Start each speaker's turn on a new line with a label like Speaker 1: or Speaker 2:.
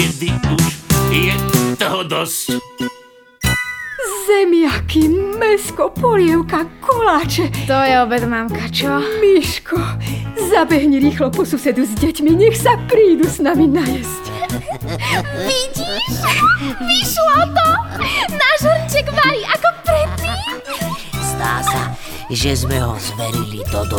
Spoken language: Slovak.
Speaker 1: kedy už je toho dosť.
Speaker 2: Zemiaky, mäsko, polievka, koláče.
Speaker 3: To je obed, mamka, čo?
Speaker 2: Miško, zabehni rýchlo po susedu s deťmi, nech sa prídu s nami najesť.
Speaker 3: Vidíš? Vyšlo to! Náš hrnček varí ako predtým.
Speaker 4: Zdá sa, že sme ho zverili do